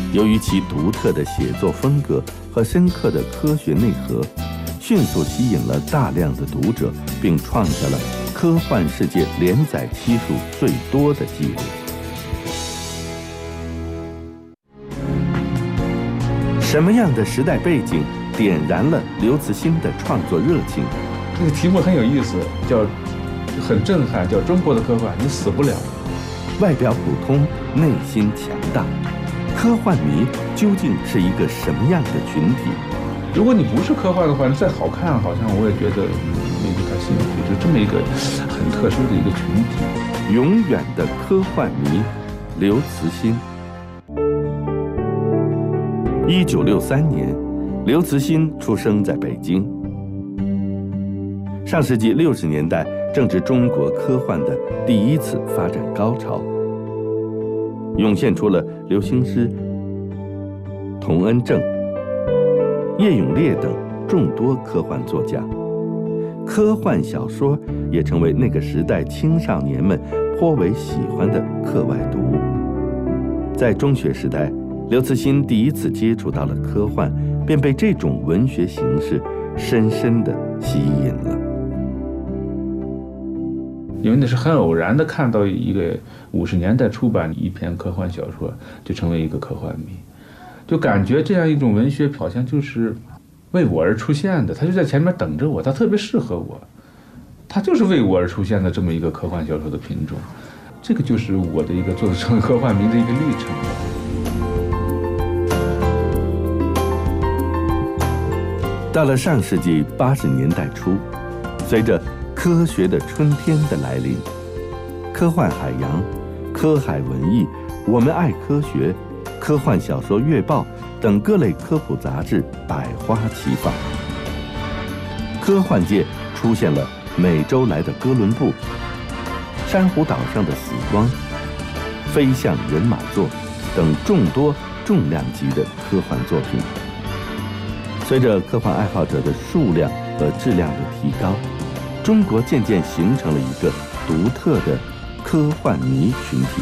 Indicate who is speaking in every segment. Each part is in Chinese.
Speaker 1: 由于其独特的写作风格和深刻的科学内核，迅速吸引了大量的读者，并创下了科幻世界连载期数最多的纪录。什么样的时代背景点燃了刘慈欣的创作热情？
Speaker 2: 这个题目很有意思，叫很震撼，叫中国的科幻，你死不了。
Speaker 1: 外表普通，内心强大，科幻迷究竟是一个什么样的群体？
Speaker 2: 如果你不是科幻的话，你再好看，好像我也觉得没对它兴趣，就这么一个很特殊的一个群体。
Speaker 1: 永远的科幻迷，刘慈欣。1963年，刘慈欣出生在北京。上世纪60年代正值中国科幻的第一次发展高潮，涌现出了刘兴诗、童恩正、叶永烈等众多科幻作家。科幻小说也成为那个时代青少年们颇为喜欢的课外读物。在中学时代，刘慈欣第一次接触到了科幻，便被这种文学形式深深地吸引了。
Speaker 2: 因为那是很偶然的看到一个50年代出版一篇科幻小说，就成为一个科幻迷，就感觉这样一种文学好像就是为我而出现的，它就在前面等着我，它特别适合我，它就是为我而出现的这么一个科幻小说的品种。这个就是我的一个做成科幻迷的一个历程。
Speaker 1: 到了上世纪80年代初，随着科学的春天的来临，科幻海洋、科海文艺、我们爱科学、科幻小说月报等各类科普杂志百花齐放。科幻界出现了美洲来的哥伦布、珊瑚岛上的死光、飞向人马座等众多重量级的科幻作品。随着科幻爱好者的数量和质量的提高，中国渐渐形成了一个独特的科幻迷群体。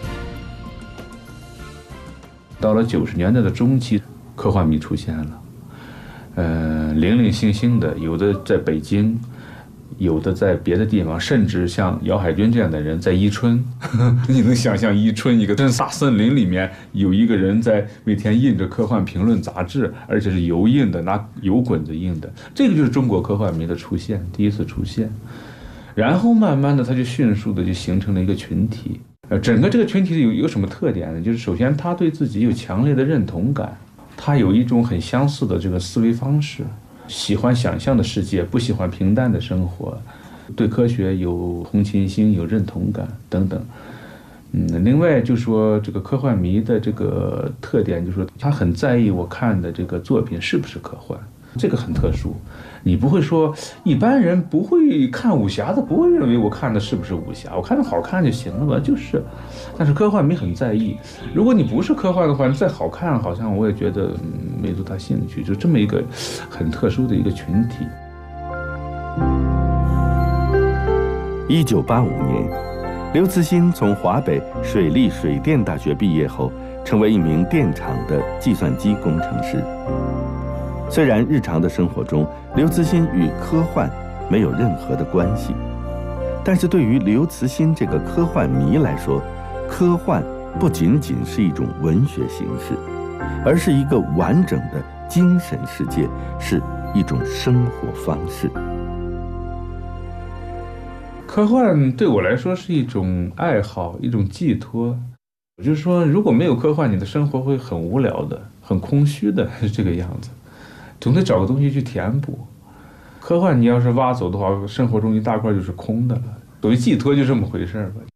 Speaker 2: 到了90年代的中期，科幻迷出现了，零零星星的，有的在北京，有的在别的地方，甚至像姚海军这样的人在伊春，你能想象伊春一个真萨森林里面有一个人在每天印着科幻评论杂志，而且是油印的，拿油滚子印的，这个就是中国科幻迷的出现，第一次出现。然后慢慢的，它就迅速的就形成了一个群体。整个这个群体有什么特点呢？就是首先他对自己有强烈的认同感，他有一种很相似的这个思维方式。喜欢想象的世界，不喜欢平淡的生活，对科学有同情心，有认同感等等。另外就说这个科幻迷的这个特点，就是说他很在意我看的这个作品是不是科幻，这个很特殊。你不会说一般人不会看武侠的，不会认为我看的是不是武侠，我看着好看就行了吧，就是。但是科幻迷很在意，如果你不是科幻的话，你再好看，好像我也觉得没多大兴趣，就这么一个很特殊的一个群体。
Speaker 1: 1985年，刘慈欣从华北水利水电大学毕业后，成为一名电厂的计算机工程师。虽然日常的生活中，刘慈欣与科幻没有任何的关系，但是对于刘慈欣这个科幻迷来说，科幻不仅仅是一种文学形式，而是一个完整的精神世界，是一种生活方式。
Speaker 2: 科幻对我来说是一种爱好，一种寄托。我就说，如果没有科幻，你的生活会很无聊的，很空虚的，是这个样子。总得找个东西去填补。科幻你要是挖走的话，生活中一大块就是空的了。所谓寄托就这么回事吧。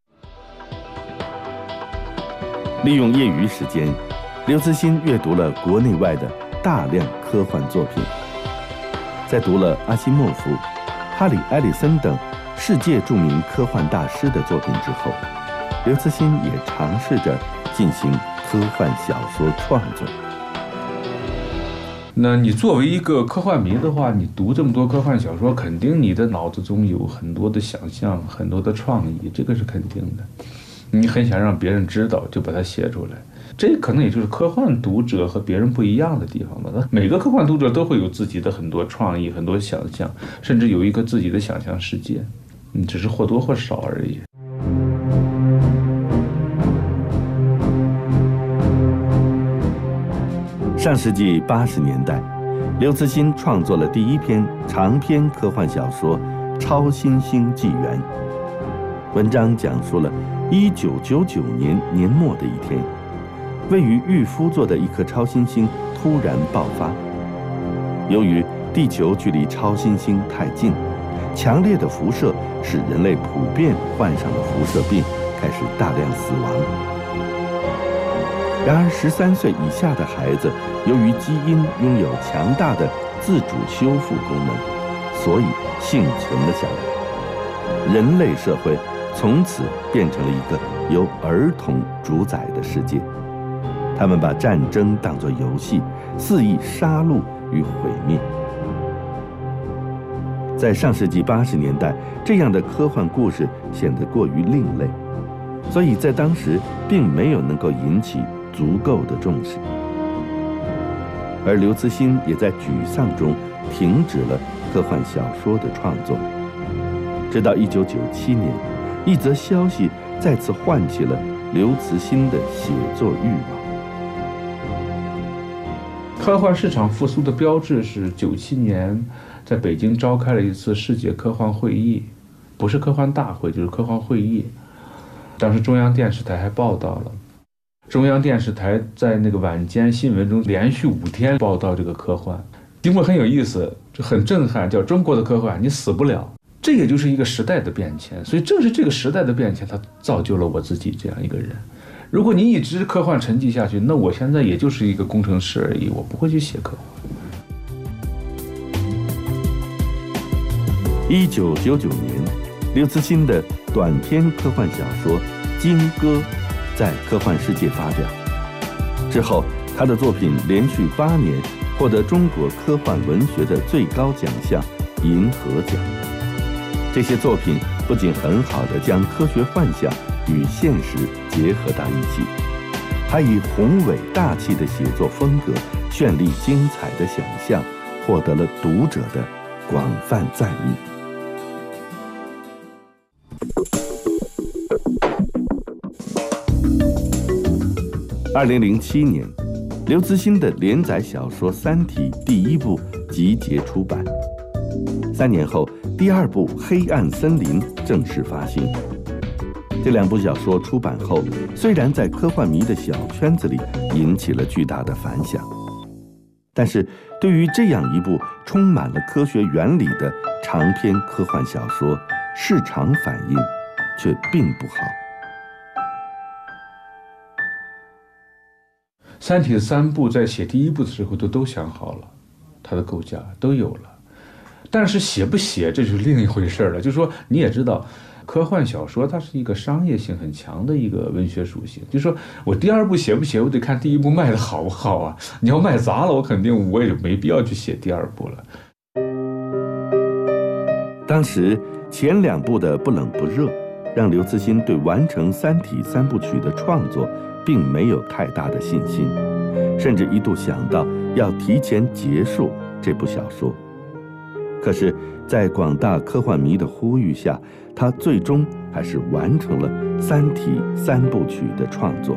Speaker 1: 利用业余时间，刘慈欣阅读了国内外的大量科幻作品。在读了阿西莫夫、哈里·埃里森等世界著名科幻大师的作品之后，刘慈欣也尝试着进行科幻小说创作。
Speaker 2: 那你作为一个科幻迷的话，你读这么多科幻小说，肯定你的脑子中有很多的想象，很多的创意，这个是肯定的。 你很想让别人知道，就把它写出来。这可能也就是科幻读者和别人不一样的地方吧。每个科幻读者都会有自己的很多创意、很多想象，甚至有一个自己的想象世界，只是或多或少而已。
Speaker 1: 上世纪80年代，刘慈欣创作了第一篇长篇科幻小说《超新星纪元》。文章讲述了1999年年末的一天，位于玉夫座的一颗超新星突然爆发。由于地球距离超新星太近，强烈的辐射使人类普遍患上了辐射病，开始大量死亡。然而13岁以下的孩子，由于基因拥有强大的自主修复功能，所以幸存了下来。人类社会从此变成了一个由儿童主宰的世界。他们把战争当作游戏，肆意杀戮与毁灭。在上世纪80年代，这样的科幻故事显得过于另类，所以在当时并没有能够引起足够的重视。而刘慈欣也在沮丧中停止了科幻小说的创作。直到1997年，一则消息再次唤起了刘慈欣的写作欲望。
Speaker 2: 科幻市场复苏的标志是97年在北京召开了一次世界科幻会议，不是科幻大会，就是科幻会议。当时中央电视台还报道了，中央电视台在那个晚间新闻中连续5天报道这个科幻，题目很有意思，就很震撼，叫中国的科幻你死不了。这也就是一个时代的变迁，所以正是这个时代的变迁，它造就了我自己这样一个人。如果你一直科幻沉寂下去，那我现在也就是一个工程师而已，我不会去写科幻。
Speaker 1: 1999年，刘慈欣的短篇科幻小说《金戈》在科幻世界发表。之后，他的作品连续8年获得中国科幻文学的最高奖项银河奖。这些作品不仅很好地将科学幻想与现实结合到一起，还以宏伟大气的写作风格、绚丽精彩的想象，获得了读者的广泛赞誉。2007年，刘慈欣的连载小说《三体》第1部集结出版。3年后，第2部《黑暗森林》正式发行。这2部小说出版后，虽然在科幻迷的小圈子里引起了巨大的反响，但是对于这样一部充满了科学原理的长篇科幻小说，市场反应却并不好。
Speaker 2: 《三体》3部在写第1部的时候都想好了，它的构架都有了，但是写不写这就是另一回事了。就是说你也知道，科幻小说它是一个商业性很强的一个文学属性，就是说我第2部写不写，我得看第1部卖的好不好啊。你要卖砸了，我也就没必要去写第2部了。
Speaker 1: 当时前2部的不冷不热，让刘慈欣对完成《三体》3部曲的创作并没有太大的信心，甚至一度想到要提前结束这部小说。可是，在广大科幻迷的呼吁下，他最终还是完成了《三体》3部曲的创作。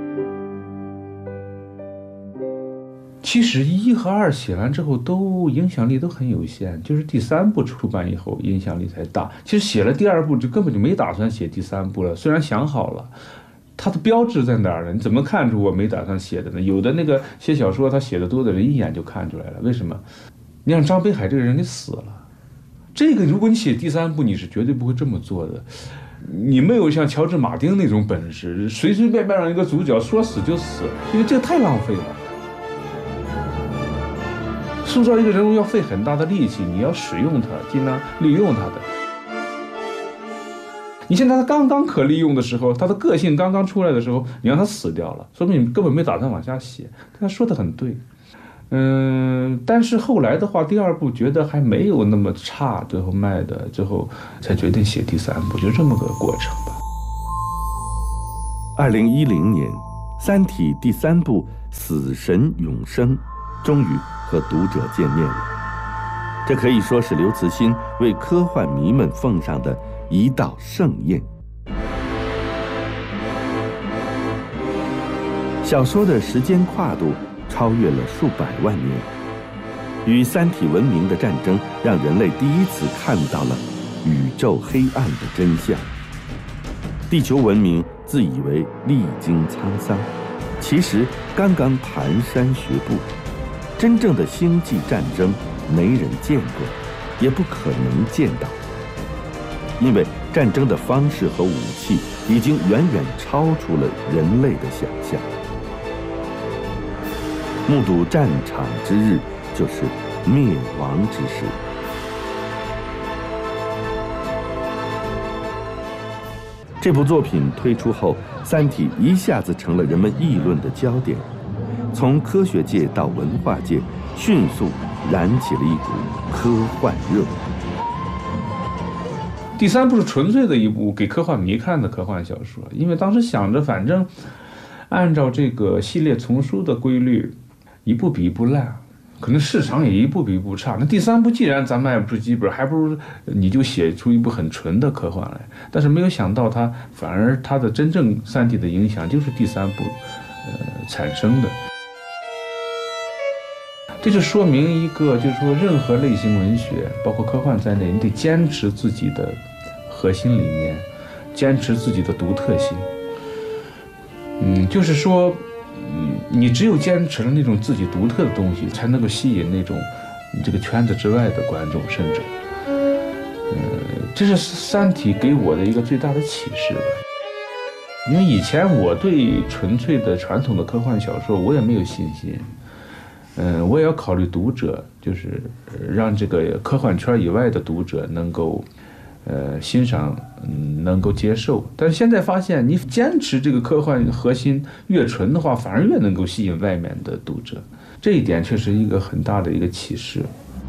Speaker 2: 其实1和2写完之后都影响力都很有限，就是第3部出版以后影响力才大。其实写了第2部就根本就没打算写第3部了，虽然想好了。它的标志在哪儿呢？你怎么看出我没打算写的呢？有的那个写小说他写的多的人一眼就看出来了。为什么？你让张北海这个人给死了，这个如果你写第3部，你是绝对不会这么做的。你没有像乔治·马丁那种本事，随随便便让一个主角说死就死，因为这个太浪费了。塑造一个人物要费很大的力气，你要使用它，尽量利用它的。你现在他刚刚可利用的时候，他的个性刚刚出来的时候，你让他死掉了，说明你根本没打算往下写。他说的很对，但是后来的话，第2部觉得还没有那么差，最后卖的，最后才决定写第3部，就这么个过程吧。
Speaker 1: 2010年，《三体》第3部《死神永生》终于和读者见面了。这可以说是刘慈欣为科幻迷们奉上的一道盛宴。小说的时间跨度超越了数百万年，与三体文明的战争让人类第一次看到了宇宙黑暗的真相。地球文明自以为历经沧桑，其实刚刚蹒跚学步。真正的星际战争没人见过，也不可能见到，因为战争的方式和武器已经远远超出了人类的想象。目睹战场之日，就是灭亡之时。这部作品推出后，《三体》一下子成了人们议论的焦点，从科学界到文化界，迅速燃起了一股科幻热。
Speaker 2: 第3部是纯粹的一部给科幻迷看的科幻小说，因为当时想着，反正按照这个系列丛书的规律，一部比一部烂，可能市场也一部比一部差。那第3部既然咱卖不出几本，还不如你就写出一部很纯的科幻来。但是没有想到反而它的真正三体的影响就是第3部产生的。这就说明一个，就是说任何类型文学，包括科幻在内，你得坚持自己的核心理念，坚持自己的独特性。就是说，你只有坚持了那种自己独特的东西，才能够吸引那种这个圈子之外的观众，甚至，这是《三体》给我的一个最大的启示吧。因为以前我对纯粹的传统的科幻小说我也没有信心。我也要考虑读者，就是让这个科幻圈以外的读者能够欣赏，能够接受。但是现在发现，你坚持这个科幻核心越纯的话，反而越能够吸引外面的读者。这一点确实一个很大的一个启示。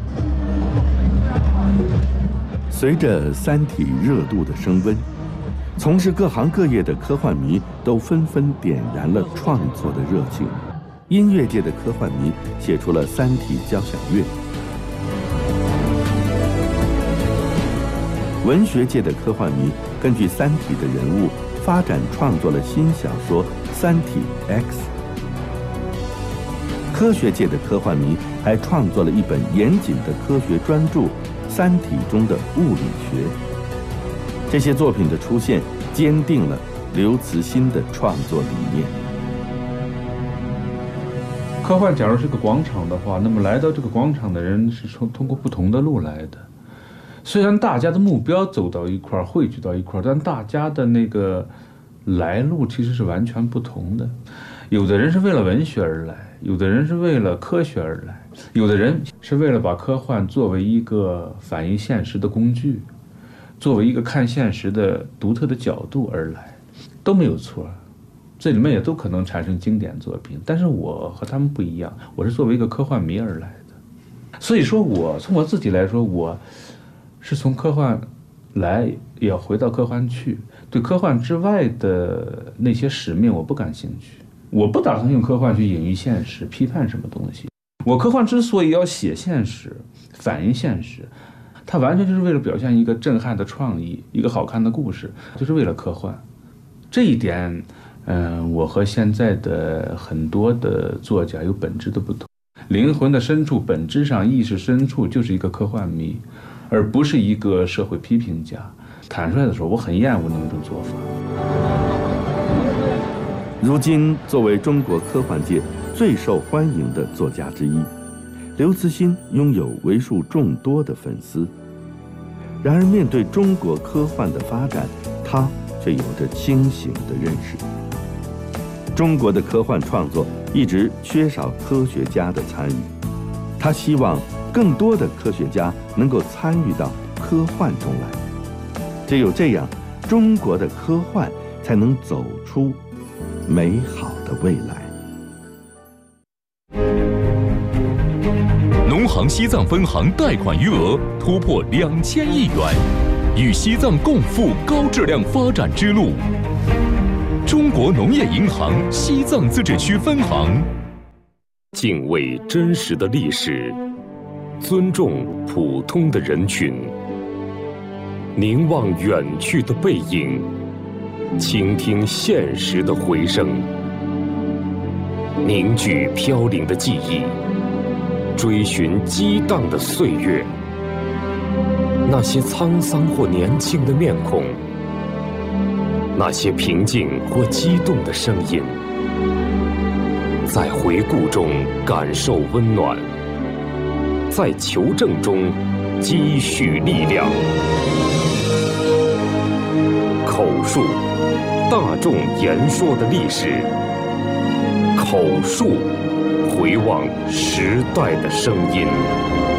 Speaker 1: 随着《三体》热度的升温，从事各行各业的科幻迷都纷纷点燃了创作的热情。音乐界的科幻迷写出了《三体》交响乐，文学界的科幻迷根据《三体》的人物发展创作了新小说《三体 X》，科学界的科幻迷还创作了一本严谨的科学专著《三体中的物理学》。这些作品的出现，坚定了刘慈欣的创作理念。
Speaker 2: 科幻假如是个广场的话，那么来到这个广场的人是通过不同的路来的。虽然大家的目标走到一块儿，汇聚到一块儿，但大家的那个来路其实是完全不同的。有的人是为了文学而来，有的人是为了科学而来，有的人是为了把科幻作为一个反映现实的工具，作为一个看现实的独特的角度而来，都没有错。这里面也都可能产生经典作品，但是我和他们不一样，我是作为一个科幻迷而来的。所以说从我自己来说，我是从科幻来，也要回到科幻去。对科幻之外的那些使命我不感兴趣，我不打算用科幻去隐喻现实，批判什么东西。我科幻之所以要写现实，反映现实，它完全就是为了表现一个震撼的创意，一个好看的故事，就是为了科幻。这一点我和现在的很多的作家有本质的不同。灵魂的深处，本质上意识深处就是一个科幻迷，而不是一个社会批评家。坦率的说，我很厌恶那种做法。
Speaker 1: 如今，作为中国科幻界最受欢迎的作家之一，刘慈欣拥有为数众多的粉丝。然而，面对中国科幻的发展，他却有着清醒的认识。中国的科幻创作一直缺少科学家的参与，他希望更多的科学家能够参与到科幻中来。只有这样，中国的科幻才能走出美好的未来。
Speaker 3: 农行西藏分行贷款余额突破2000亿元，与西藏共赴高质量发展之路。中国国农业银行西藏自治区分行。
Speaker 4: 敬畏真实的历史，尊重普通的人群，凝望远去的背影，倾听现实的回声，凝聚飘零的记忆，追寻激荡的岁月。那些沧桑或年轻的面孔，那些平静或激动的声音，在回顾中感受温暖，在求证中积蓄力量。口述，大众言说的历史；口述，回望时代的声音。